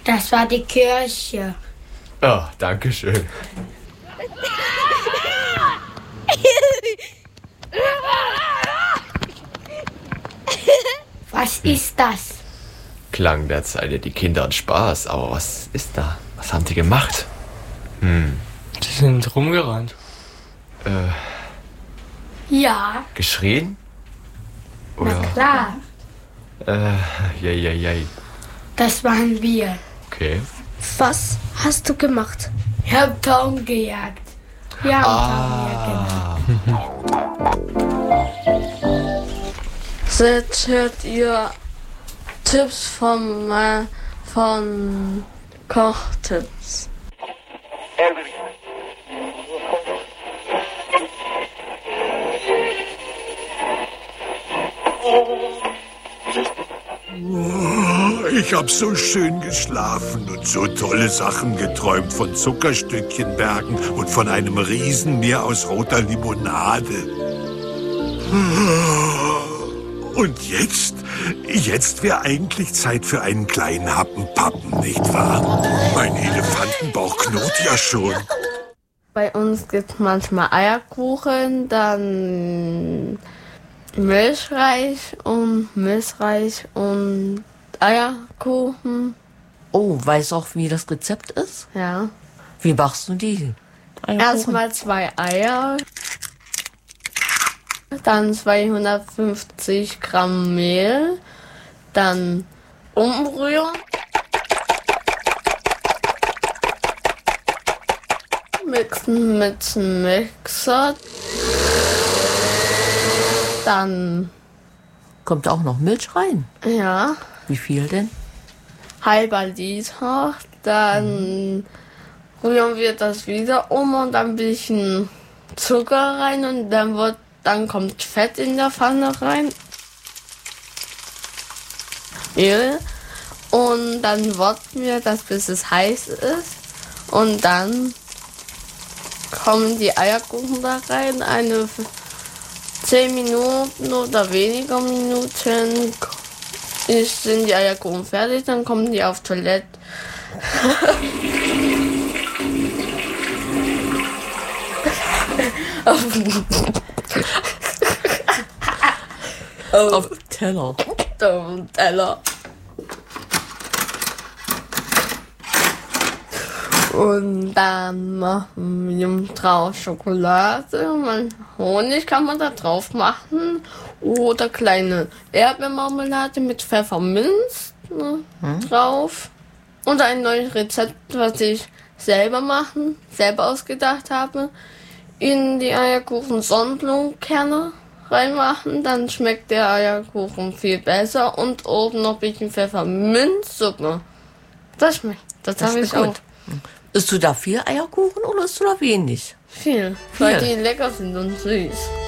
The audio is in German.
Das war die Kirche. Oh, danke schön. Was ist das? Klang derzeit die Kinder und Spaß, aber was ist da? Was haben die gemacht? Die sind rumgerannt. Ja, Geschrien? na Oder? klar. Jei. Das waren wir. Okay. Was hast du gemacht? Ich hab Tom gejagt. Wir haben Tom gejagt. Jetzt hört ihr Tipps von Kochtipps. Ich hab so schön geschlafen und so tolle Sachen geträumt von Zuckerstückchenbergen und von einem Riesenmeer aus roter Limonade. Und jetzt wäre eigentlich Zeit für einen kleinen Happen Pappen, nicht wahr? Mein Elefantenbauch knurrt ja schon. Bei uns gibt es manchmal Eierkuchen, dann Milchreis und Eierkuchen. Oh, weißt du auch, wie das Rezept ist? Ja. Wie machst du die? Erstmal 2 Eier, dann 250 Gramm Mehl, dann umrühren. Mixen mit dem Mixer. Dann, Kommt auch noch Milch rein? ja, Wie viel denn? halber Liter. Dann rühren wir das wieder um und dann ein bisschen Zucker rein und dann kommt Fett in der Pfanne rein. Öl. Und dann warten wir das, bis es heiß ist. Und dann kommen die Eierkuchen da rein. 10 Minuten oder weniger Minuten sind die Eierkuchen fertig. Dann kommen die auf Toilette. Auf Teller. Teller. Und dann machen wir drauf Schokolade. Honig kann man da drauf machen. Oder kleine Erdbeermarmelade mit Pfefferminz drauf. Und ein neues Rezept, was ich selber ausgedacht habe. In die Eierkuchen Sonnenblumenkerne reinmachen, dann schmeckt der Eierkuchen viel besser und oben noch ein bisschen Pfefferminzsuppe. Das schmeckt. Das habe ich auch. Isst du da viel Eierkuchen oder isst du da wenig? Viel, weil die lecker sind und süß.